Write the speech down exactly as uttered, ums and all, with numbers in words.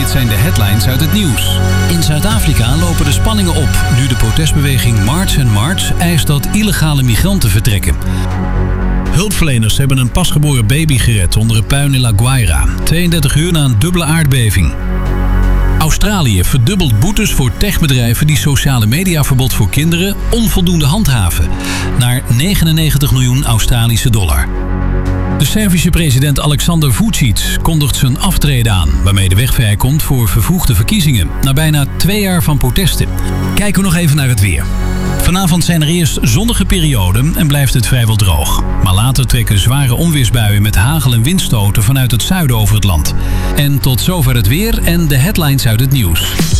Dit zijn de headlines uit het nieuws. In Zuid-Afrika lopen de spanningen op nu de protestbeweging March and March eist dat illegale migranten vertrekken. Hulpverleners hebben een pasgeboren baby gered onder het puin in La Guaira. tweeëndertig uur na een dubbele aardbeving. Australië verdubbelt boetes voor techbedrijven die sociale mediaverbod voor kinderen onvoldoende handhaven. Naar negenennegentig miljoen Australische dollar. De Servische president Aleksandar Vučić kondigt zijn aftreden aan, waarmee de weg vrij komt voor vervroegde verkiezingen, na bijna twee jaar van protesten. Kijken we nog even naar het weer. Vanavond zijn er eerst zonnige perioden en blijft het vrijwel droog. Maar later trekken zware onweersbuien met hagel en windstoten vanuit het zuiden over het land. En tot zover het weer en de headlines uit het nieuws.